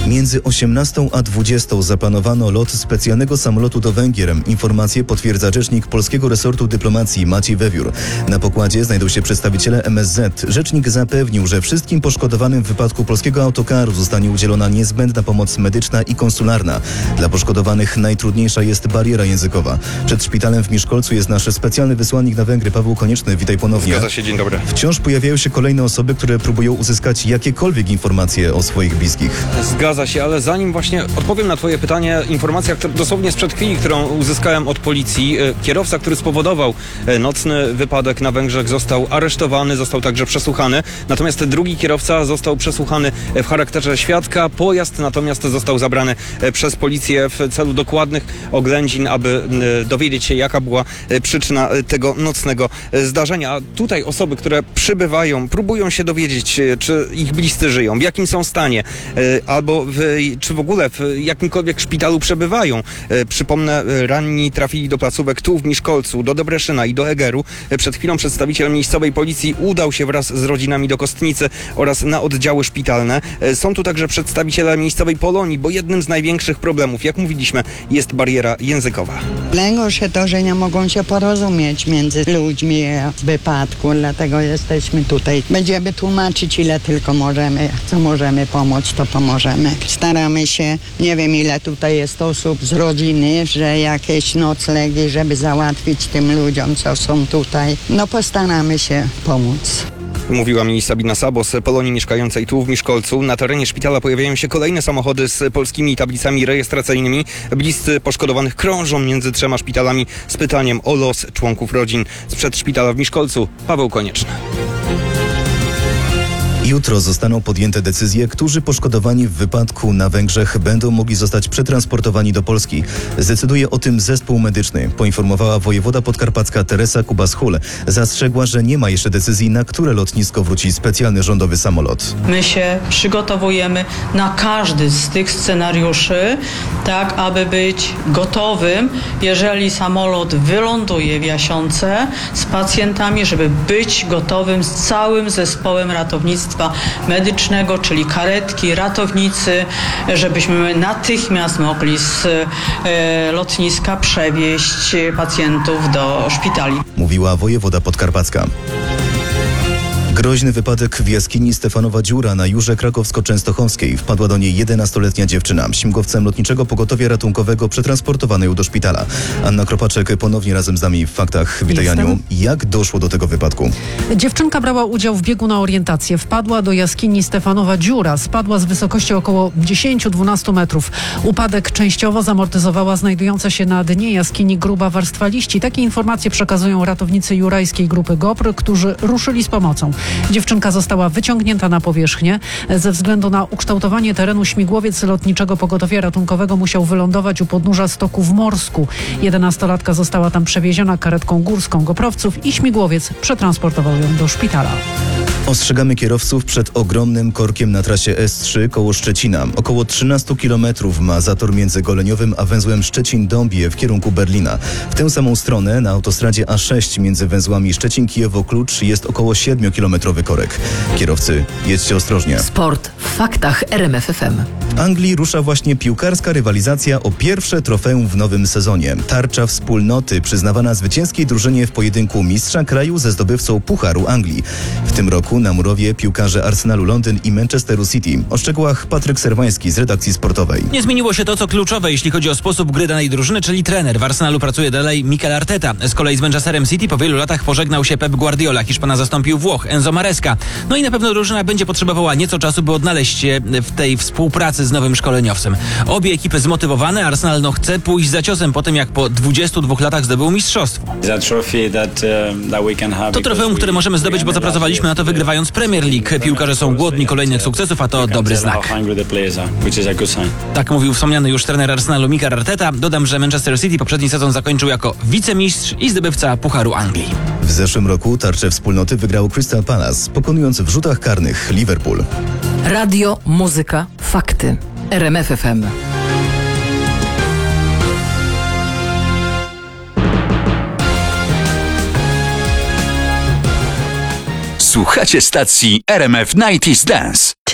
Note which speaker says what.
Speaker 1: Między 18 a 20 zaplanowano lot specjalnego samolotu do Węgier. Informację potwierdza rzecznik polskiego resortu dyplomacji Maciej Wewiór. Na pokładzie znajdą się przedstawiciele MSZ. Rzecznik zapewnił, że wszystkim poszkodowanym w wypadku polskiego autokaru zostanie udzielona niezbędna pomoc medyczna i konsularna. Dla poszkodowanych najtrudniejsza jest bariera językowa. Przed szpitalem w Miszkolcu jest nasz specjalny wysłannik na Węgry, Paweł Konieczny. Witaj ponownie.
Speaker 2: Zgadza się, dzień dobry.
Speaker 1: Wciąż pojawiają się kolejne osoby, które próbują uzyskać jakiekolwiek informacje o swoich bliskich.
Speaker 2: Zgadza się, ale zanim właśnie odpowiem na twoje pytanie, informacja dosłownie sprzed chwili, którą uzyskałem od policji. Kierowca, który spowodował nocny wypadek na Węgrzech, został aresztowany, został także przesłuchany. Natomiast drugi kierowca został przesłuchany w charakterze świadka. Pojazd natomiast został zabrany przez policję w celu dokładnych oględzin, aby dowiedzieć się, jaka była przyczyna tego nocnego zdarzenia. A tutaj osoby, które przybywają, próbują się dowiedzieć, czy ich bliscy żyją, w jakim są stanie, albo czy w ogóle w jakimkolwiek szpitalu przebywają. Przypomnę, ranni trafili do placówek tu w Miszkolcu, do Debreszyna i do Egeru. Przed chwilą przedstawiciel miejscowej policji udał się wraz z rodzinami do Kostnicy oraz na oddziały szpitalne. Są tu także przedstawiciele miejscowej Polonii, bo jednym z największych problemów, jak mówiliśmy, jest bariera językowa.
Speaker 3: Najgorsze to, że nie mogą się porozumieć między ludźmi w wypadku, dlatego jesteśmy tutaj. Będziemy tłumaczyć, ile tylko możemy, co możemy pomóc, to pomożemy. Staramy się, nie wiem ile tutaj jest osób z rodziny, że jakieś noclegi, żeby załatwić tym ludziom, co są tutaj. No postaramy się pomóc.
Speaker 2: Mówiła mi Sabina Sabo z Polonii mieszkającej tu w Miszkolcu. Na terenie szpitala pojawiają się kolejne samochody z polskimi tablicami rejestracyjnymi. Bliscy poszkodowanych krążą między trzema szpitalami z pytaniem o los członków rodzin. Sprzed szpitala w Miszkolcu Paweł Konieczny.
Speaker 1: Jutro zostaną podjęte decyzje, którzy poszkodowani w wypadku na Węgrzech będą mogli zostać przetransportowani do Polski. Zdecyduje o tym zespół medyczny, poinformowała wojewoda podkarpacka Teresa Kubas-Hul. Zastrzegła, że nie ma jeszcze decyzji, na które lotnisko wróci specjalny rządowy samolot.
Speaker 4: My się przygotowujemy na każdy z tych scenariuszy, tak aby być gotowym, jeżeli samolot wyląduje w Jasionce z pacjentami, żeby być gotowym z całym zespołem ratownictwa medycznego, czyli karetki, ratownicy, żebyśmy natychmiast mogli z lotniska przewieźć pacjentów do szpitali.
Speaker 1: Mówiła wojewoda podkarpacka. Groźny wypadek w jaskini Stefanowa Dziura na Jurze Krakowsko-Częstochowskiej. Wpadła do niej 11-letnia dziewczyna. Śmigłowcem Lotniczego Pogotowia Ratunkowego przetransportowano ją do szpitala. Anna Kropaczek ponownie razem z nami w Faktach. Witaj, Aniu. Jak doszło do tego wypadku?
Speaker 5: Dziewczynka brała udział w biegu na orientację. Wpadła do jaskini Stefanowa Dziura. Spadła z wysokości około 10-12 metrów. Upadek częściowo zamortyzowała znajdująca się na dnie jaskini gruba warstwa liści. Takie informacje przekazują ratownicy jurajskiej grupy GOPR, którzy ruszyli z pomocą. Dziewczynka została wyciągnięta na powierzchnię. Ze względu na ukształtowanie terenu śmigłowiec Lotniczego Pogotowia Ratunkowego musiał wylądować u podnóża stoku w Morsku. 11-latka została tam przewieziona karetką górską goprowców i śmigłowiec przetransportował ją do szpitala.
Speaker 1: Ostrzegamy kierowców przed ogromnym korkiem na trasie S3 koło Szczecina. Około 13 km ma zator między Goleniowym a węzłem Szczecin-Dąbie w kierunku Berlina. W tę samą stronę na autostradzie A6 między węzłami Szczecin-Kijewo-Klucz jest około 7-kilometrowy korek. Kierowcy, jedźcie ostrożnie.
Speaker 6: Sport w faktach RMF FM.
Speaker 1: W Anglii rusza właśnie piłkarska rywalizacja o pierwsze trofeum w nowym sezonie. Tarcza wspólnoty przyznawana zwycięskiej drużynie w pojedynku mistrza kraju ze zdobywcą Pucharu Anglii. W tym roku na murowie piłkarze Arsenalu Londyn i Manchesteru City. O szczegółach Patryk Serwański z redakcji sportowej.
Speaker 7: Nie zmieniło się to, co kluczowe, jeśli chodzi o sposób gry danej drużyny, czyli trener. W Arsenalu pracuje dalej Mikel Arteta. Z kolei z Manchesterem City po wielu latach pożegnał się Pep Guardiola. Hiszpana zastąpił Włoch Enzo Maresca. No i na pewno drużyna będzie potrzebowała nieco czasu, by odnaleźć się w tej współpracy z nowym szkoleniowcem. Obie ekipy zmotywowane. Arsenal chce pójść za ciosem po tym, jak po 22 latach zdobył mistrzostwo. To trofeum, które możemy zdobyć, bo zapracowaliśmy na to, wygrywając Premier League. Piłkarze są głodni kolejnych sukcesów, a to dobry znak. Tak mówił wspomniany już trener Arsenalu Mikel Arteta. Dodam, że Manchester City poprzedni sezon zakończył jako wicemistrz i zdobywca Pucharu Anglii.
Speaker 1: W zeszłym roku tarczę wspólnoty wygrał Crystal Palace, pokonując w rzutach karnych Liverpool.
Speaker 6: Radio, muzyka, fakty. RMF FM.
Speaker 8: Słuchacie stacji RMF 90's Dance.